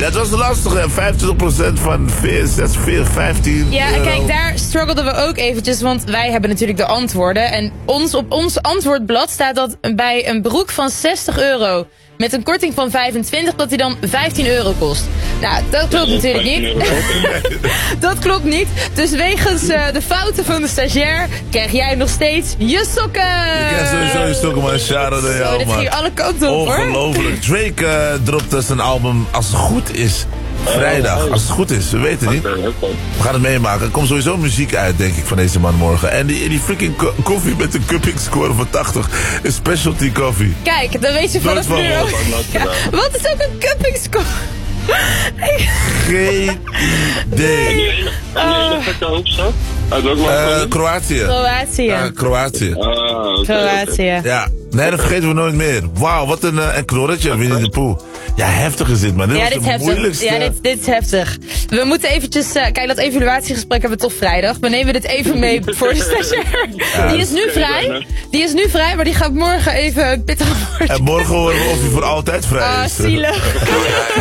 Ja, het was lastig, hè. 25% van 15 Ja, euro. kijk, daar struggelden we ook eventjes, want wij hebben natuurlijk de antwoorden. En op ons antwoordblad staat dat bij een broek van €60 met een korting van 25, dat die dan €15 kost. Nou, dat klopt natuurlijk niet. Dat klopt niet. Dus wegens de fouten van de stagiair krijg jij nog steeds je sokken. Ik krijg sowieso je sokken, man. Shout-out naar jou, Dit man. ging alle kanten op, hoor. Ongelooflijk. Drake dropte zijn album als het goed is. Vrijdag, als het goed is. We weten niet. We gaan het meemaken. Er komt sowieso muziek uit, denk ik, van deze man morgen. En die freaking koffie met een cupping score van 80 is specialty coffee. Kijk, dan weet je vanaf Nooit nu van ook. Ja, wat is ook een cupping score? Geen idee. En de gekke hoofdstad? Uit welk land? Kroatië. Kroatië. Ja, Kroatië. Kroatië. Ja, nee, dat vergeten we nooit meer. Wauw, wat een knorretje, Winnie de Pooh. Ja, heftig is dit, man. Dit Ja, was dit is de heftig. moeilijkste. Ja, dit is heftig. We moeten eventjes... kijk, dat evaluatiegesprek hebben we toch vrijdag. We nemen dit even mee voor de stagiair. Die is nu vrij. Die is nu vrij, maar die gaat morgen even pittig worden. En morgen horen we of hij voor altijd vrij is. Ah, zielig.